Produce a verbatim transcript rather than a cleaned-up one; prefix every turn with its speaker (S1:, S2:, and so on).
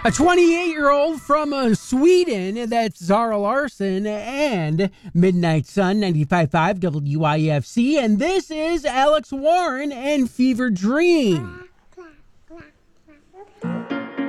S1: A twenty-eight-year-old from uh, Sweden, that's Zara Larson, and Midnight Sun, ninety-five point five W I F C, and this is Alex Warren and Fever Dream.